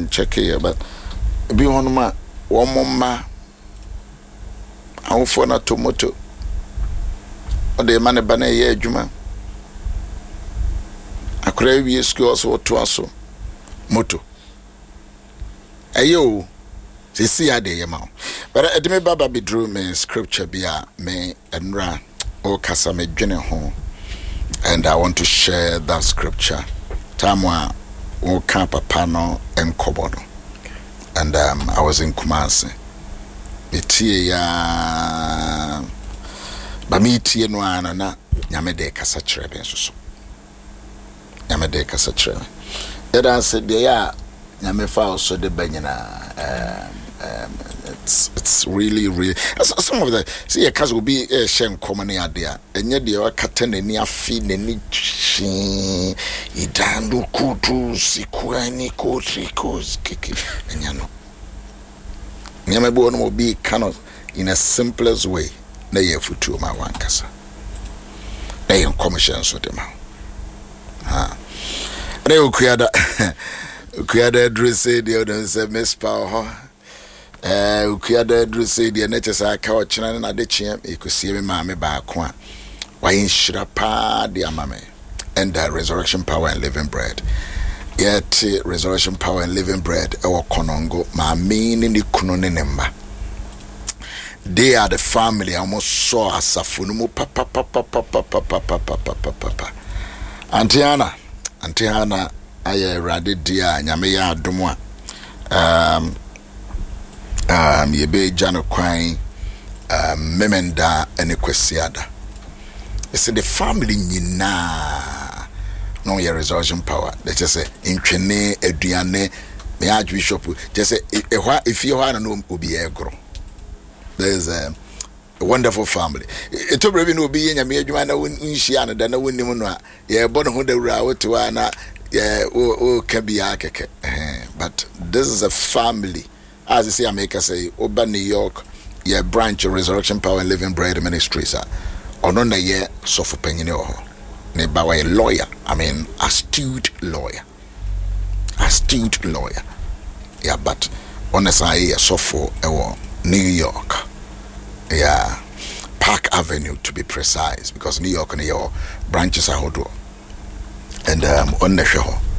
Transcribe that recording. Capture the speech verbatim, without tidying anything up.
and check here, but be on my one more ma. I for not to moto. Or the man a banner ye juma. I crave ye skills or twasso moto. Ayo, they see a day amount. But I didn't baba be drew me scripture be a me and ran or casa me journey home. And I want to share that scripture. Tamwa o kampa pano and kobono. And um, I was in Kumasi. Metie ya ba metie no ana na nyame de kasa kire ben so. Nyame de kasa kire. That said de ya nyame fa also de banyina um um it's it's really really some of the see a case will be a shen common idea enye de wa kata nani afi nani chi idando kutu sikuani kotrikos kiki enya no nyame bo no be cannot in a simplest way na ye futu ma wankasa na ye commission so dem ha na okuada okuada dress dey don say miss power eh ukuada dru say de na chesa aka o chena na de chie e kosie me ma me ba ko a wayin shira pa de amame and the resurrection power and living bread yet resurrection power and living bread e wo konongo ma me ni kunu ne nemba they are the family almost so asafo no mu pa pa pa pa pa pa pa pa pa pa pa pa pa Antiana Antiana aye rade dia nyame ya adomo a um um yebe jano kwan um memenda ene kwesiada it's in the family nyina no your resurrection power let's just say intwene aduane me archbishop just say if you are no obi egro there is a, a wonderful family it to be no be nyame adwuma na wonhia na da na wonim no a ye bo no ho dawura woto ana ye o o ka bia keke but this is a family. As I say, I make us say, Oba New York, yeah, branch of Resurrection Power and Living Bread Ministries. Or no, yeah, so for penny or a lawyer. I mean, astute lawyer, astute lawyer. Yeah, but honestly, I so for New York, yeah, Park Avenue to be precise, because New York and your branches are hodo, and um, on the show.